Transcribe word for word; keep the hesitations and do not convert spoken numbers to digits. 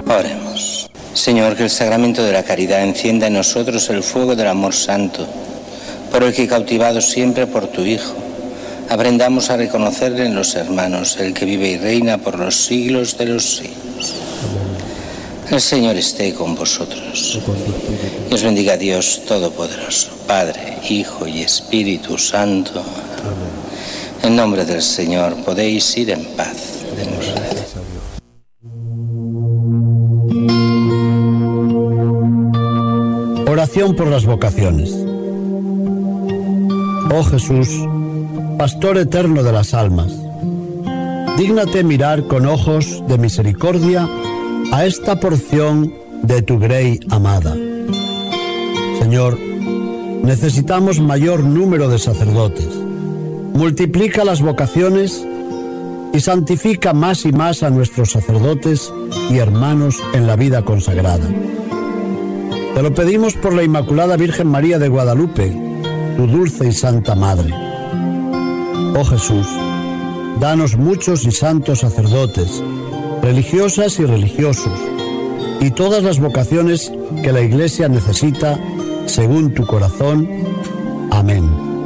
Oremos. Señor, que el sacramento de la caridad encienda en nosotros el fuego del amor santo, por el que, cautivados siempre por tu Hijo, aprendamos a reconocerle en los hermanos, el que vive y reina por los siglos de los siglos. El Señor esté con vosotros. Y os bendiga Dios Todopoderoso, Padre, Hijo y Espíritu Santo. En nombre del Señor podéis ir en paz. Demos gracias. Oración por las vocaciones. Oh Jesús, Pastor eterno de las almas, dígnate mirar con ojos de misericordia a esta porción de tu grey amada. Señor, necesitamos mayor número de sacerdotes. Multiplica las vocaciones y santifica más y más a nuestros sacerdotes y hermanos en la vida consagrada. Te lo pedimos por la Inmaculada Virgen María de Guadalupe, tu dulce y santa Madre. Oh Jesús, danos muchos y santos sacerdotes, religiosas y religiosos, y todas las vocaciones que la Iglesia necesita según tu corazón. Amén.